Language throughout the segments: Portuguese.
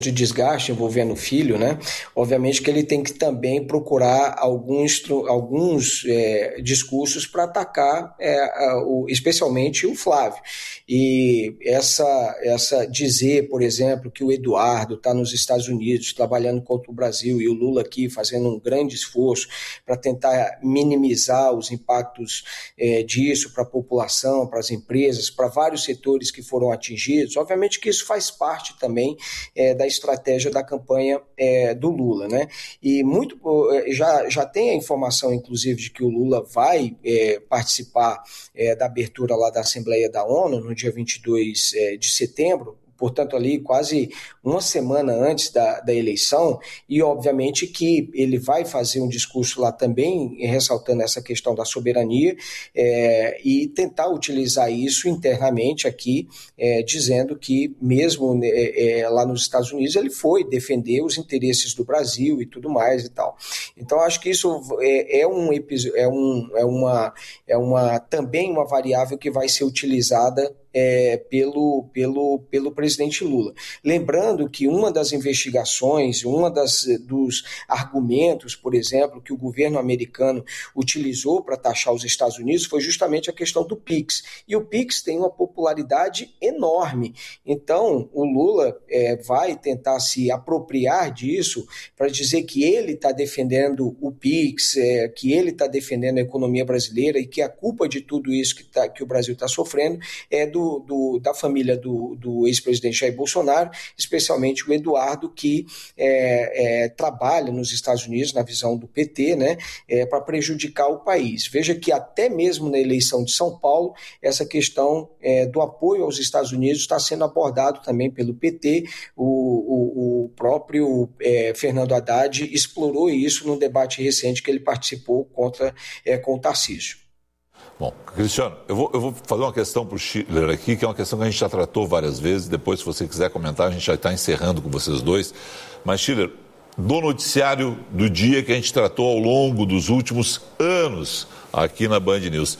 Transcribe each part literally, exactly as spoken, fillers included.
de desgaste envolvendo o filho, né? Obviamente que ele tem que também procurar alguns, alguns é, discursos para atacar é, o, especialmente o Flávio. E essa, essa dizer, por exemplo, que o Eduardo está nos Estados Unidos trabalhando contra o Brasil e o Lula aqui fazendo um grande esforço para tentar minimizar os impactos é, disso para a população, para as empresas, para vários setores que foram atingidos, obviamente que isso faz parte também é, da estratégia da campanha é, do Lula, né? E muito, já, já tem a informação, inclusive, de que o Lula vai é, participar é, da abertura lá da Assembleia da ONU no dia vinte e dois é, de setembro, portanto ali quase uma semana antes da, da eleição, e obviamente que ele vai fazer um discurso lá também, ressaltando essa questão da soberania, é, e tentar utilizar isso internamente aqui, é, dizendo que mesmo é, é, lá nos Estados Unidos ele foi defender os interesses do Brasil e tudo mais e tal. Então acho que isso é, é, um, é, um, é, uma, é uma, também uma variável que vai ser utilizada É, pelo, pelo, pelo presidente Lula. Lembrando que uma das investigações, uma das, dos argumentos, por exemplo, que o governo americano utilizou para taxar os Estados Unidos foi justamente a questão do Pix. E o Pix tem uma popularidade enorme. Então, o Lula é, vai tentar se apropriar disso para dizer que ele está defendendo o Pix, é, que ele está defendendo a economia brasileira e que a culpa de tudo isso que, tá, que o Brasil está sofrendo é do Do, do, da família do, do ex-presidente Jair Bolsonaro, especialmente o Eduardo, que é, é, trabalha nos Estados Unidos, na visão do P T, né, é, para prejudicar o país. Veja que até mesmo na eleição de São Paulo, essa questão é, do apoio aos Estados Unidos está sendo abordado também pelo P T. O, o, o próprio é, Fernando Haddad explorou isso no debate recente que ele participou contra, é, com o Tarcísio. Bom, Cristiano, eu vou, eu vou fazer uma questão para o Schiller aqui, que é uma questão que a gente já tratou várias vezes. Depois, se você quiser comentar, a gente já está encerrando com vocês dois. Mas, Schiller, do noticiário do dia que a gente tratou ao longo dos últimos anos aqui na Band News.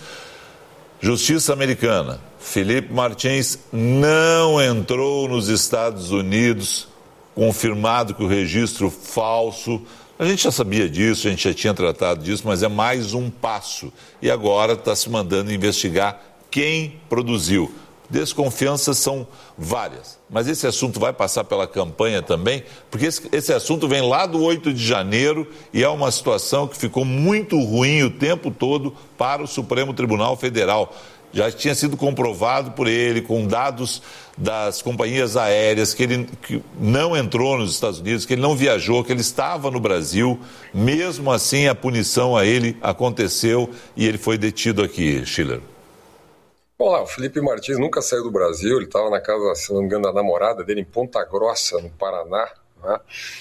Justiça americana, Felipe Martins não entrou nos Estados Unidos, confirmado que o registro falso. A gente já sabia disso, a gente já tinha tratado disso, mas é mais um passo. E agora está se mandando investigar quem produziu. Desconfianças são várias, mas esse assunto vai passar pela campanha também, porque esse, esse assunto vem lá do oito de janeiro e é uma situação que ficou muito ruim o tempo todo para o Supremo Tribunal Federal. Já tinha sido comprovado por ele, com dados das companhias aéreas, que ele que não entrou nos Estados Unidos, que ele não viajou, que ele estava no Brasil. Mesmo assim, a punição a ele aconteceu e ele foi detido aqui, Schiller. Bom, lá, o Felipe Martins nunca saiu do Brasil, ele estava na casa, se não me engano, da namorada dele em Ponta Grossa, no Paraná, né?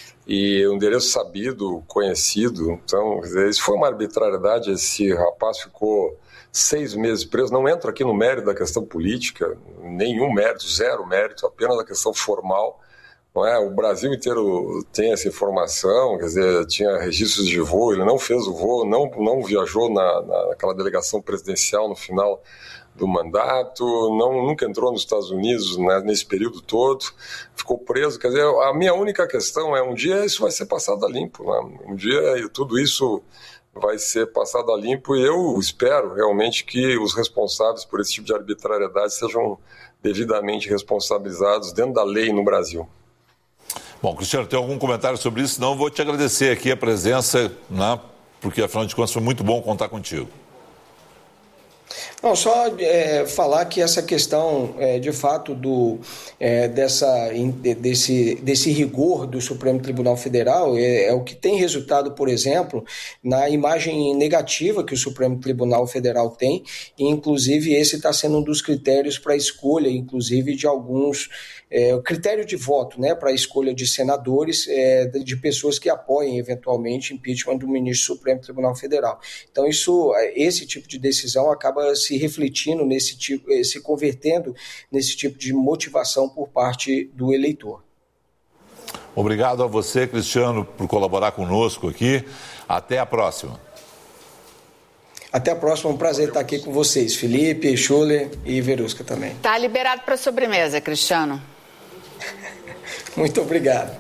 E um endereço sabido, conhecido. Então, isso foi uma arbitrariedade, esse rapaz ficou seis meses preso. Não entro aqui no mérito da questão política, nenhum mérito, zero mérito, apenas a questão formal. Não é? O Brasil inteiro tem essa informação, quer dizer, tinha registros de voo, ele não fez o voo, não, não viajou na, naquela delegação presidencial no final do mandato, não, nunca entrou nos Estados Unidos, né, nesse período todo, ficou preso. Quer dizer, a minha única questão é, um dia isso vai ser passado a limpo, né? Um dia tudo isso vai ser passado a limpo e eu espero realmente que os responsáveis por esse tipo de arbitrariedade sejam devidamente responsabilizados dentro da lei no Brasil. Bom, Cristiano, tem algum comentário sobre isso? Não, vou te agradecer aqui a presença, né, porque afinal de contas foi muito bom contar contigo. Não, só é, falar que essa questão, é, de fato, do, é, dessa, desse, desse rigor do Supremo Tribunal Federal é, é o que tem resultado, por exemplo, na imagem negativa que o Supremo Tribunal Federal tem, e inclusive esse está sendo um dos critérios para a escolha, inclusive, de alguns, é, o critério de voto, né, para a escolha de senadores, é, de pessoas que apoiem, eventualmente, impeachment do ministro do Supremo Tribunal Federal. Então, isso, esse tipo de decisão acaba se refletindo nesse tipo, se convertendo nesse tipo de motivação por parte do eleitor. Obrigado a você, Cristiano, por colaborar conosco aqui. Até a próxima. Até a próxima, um prazer estar aqui com vocês, Felipe, Schuller e Verusca também. Tá liberado para sobremesa, Cristiano. Muito obrigado.